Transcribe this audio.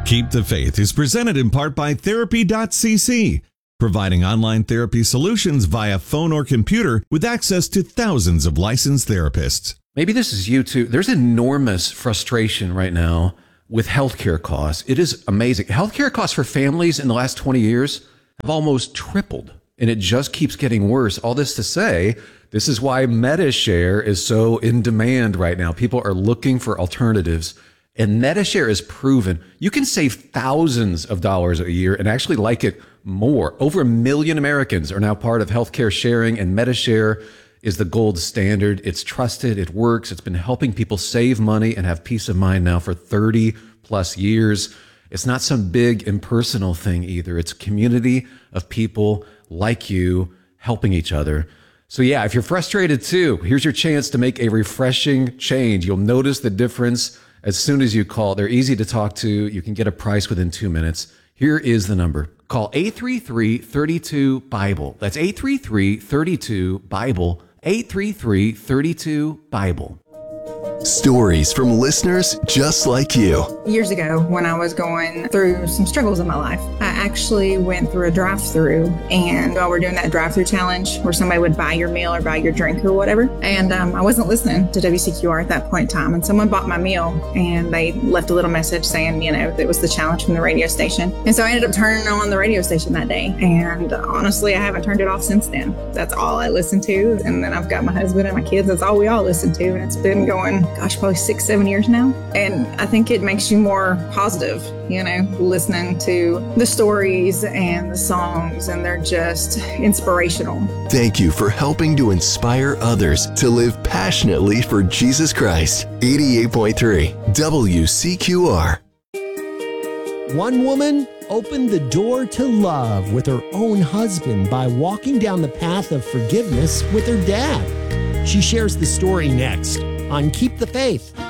Keep the Faith is presented in part by Therapy.cc, providing online therapy solutions via phone or computer with access to thousands of licensed therapists. Maybe this is you too. There's enormous frustration right now with healthcare costs. It is amazing. Healthcare costs for families in the last 20 years have almost tripled, and it just keeps getting worse. All this to say, this is why MediShare is so in demand right now. People are looking for alternatives. And MediShare is proven you can save thousands of dollars a year and actually like it more. Over 1 million Americans are now part of healthcare sharing, and MediShare is the gold standard. It's trusted, it works, it's been helping people save money and have peace of mind now for 30 plus years. It's not some big impersonal thing either. It's a community of people like you helping each other. So yeah, if you're frustrated too, here's your chance to make a refreshing change. You'll notice the difference as soon as you call. They're easy to talk to. You can get a price within 2 minutes. Here is the number. Call 833-32-BIBLE. That's 833-32-BIBLE. 833-32-BIBLE. Stories from listeners just like you. Years ago, when I was going through some struggles in my life, I actually went through a drive-thru, and while we're doing that drive-thru challenge where somebody would buy your meal or buy your drink or whatever, and I wasn't listening to WCQR at that point in time, and someone bought my meal, and they left a little message saying, it was the challenge from the radio station. And so I ended up turning on the radio station that day, and honestly, I haven't turned it off since then. That's all I listen to, and then I've got my husband and my kids. That's all we all listen to, and it's been going, probably 6-7 years now. And I think it makes you more positive, listening to the stories and the songs, and they're just inspirational. Thank you for helping to inspire others to live passionately for Jesus Christ. 88.3 WCQR. One woman opened the door to love with her own husband by walking down the path of forgiveness with her dad. She shares the story next on Keep the Faith.